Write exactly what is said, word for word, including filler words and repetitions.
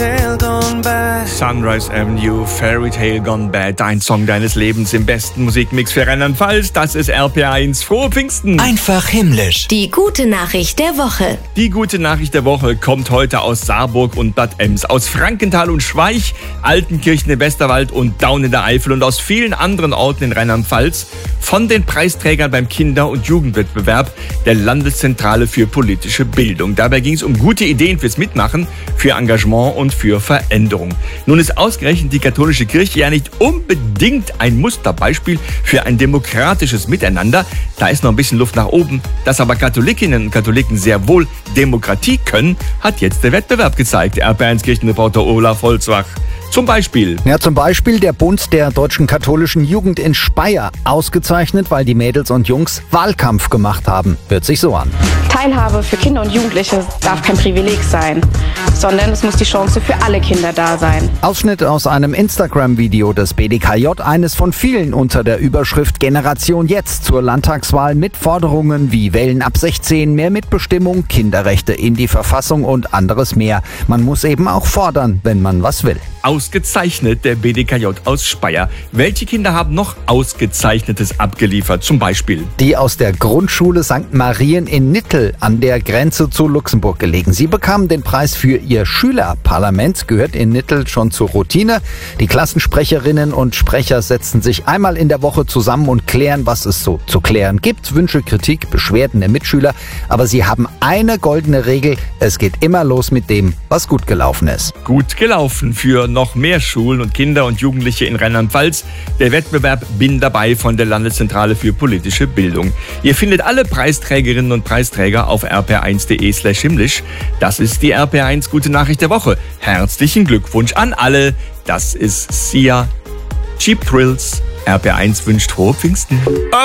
tale gone by. Sunrise Avenue, Fairy Tale Gone Bad, dein Song deines Lebens im besten Musikmix für Rheinland-Pfalz. Das ist R P R eins. Frohe Pfingsten! Einfach himmlisch. Die gute Nachricht der Woche. Die gute Nachricht der Woche kommt heute aus Saarburg und Bad Ems, aus Frankenthal und Schweich, Altenkirchen im Westerwald und Daun in der Eifel und aus vielen anderen Orten in Rheinland-Pfalz von den Preisträgern beim Kinder- und Jugendwettbewerb der Landeszentrale für politische Bildung. Dabei ging es um gute Ideen fürs Mitmachen, für Engagement und für Veränderung. Nun ist ausgerechnet die katholische Kirche ja nicht unbedingt ein Musterbeispiel für ein demokratisches Miteinander. Da ist noch ein bisschen Luft nach oben. Dass aber Katholikinnen und Katholiken sehr wohl Demokratie können, hat jetzt der Wettbewerb gezeigt. R P R eins Kirchenreporter Olaf Holzwach. Zum Beispiel. Ja, zum Beispiel der Bund der deutschen katholischen Jugend in Speyer. Ausgezeichnet, weil die Mädels und Jungs Wahlkampf gemacht haben. Hört sich so an. Teilhabe für Kinder und Jugendliche darf kein Privileg sein, sondern es muss die Chance für alle Kinder da sein. Ausschnitt aus einem Instagram-Video des B D K J, eines von vielen unter der Überschrift Generation Jetzt zur Landtagswahl mit Forderungen wie Wählen ab sechzehn, mehr Mitbestimmung, Kinderrechte in die Verfassung und anderes mehr. Man muss eben auch fordern, wenn man was will. Ausgezeichnet, der B D K J aus Speyer. Welche Kinder haben noch Ausgezeichnetes abgeliefert? Zum Beispiel die aus der Grundschule Sankt Marien in Nittel an der Grenze zu Luxemburg gelegen. Sie bekamen den Preis für ihr Schülerparlament, gehört in Nittel schon zur Routine. Die Klassensprecherinnen und Sprecher setzen sich einmal in der Woche zusammen und klären, was es so zu klären gibt. Wünsche, Kritik, Beschwerden der Mitschüler. Aber sie haben eine goldene Regel. Es geht immer los mit dem, was gut gelaufen ist. Gut gelaufen für noch mehr Schulen und Kinder und Jugendliche in Rheinland-Pfalz. Der Wettbewerb Bin dabei von der Landeszentrale für politische Bildung. Ihr findet alle Preisträgerinnen und Preisträger auf r p r eins punkt d e slash himmlisch. Das ist die R P R eins Gute Nachricht der Woche. Herzlichen Glückwunsch an alle. Das ist Sia, Cheap Thrills. R P R eins wünscht frohe Pfingsten.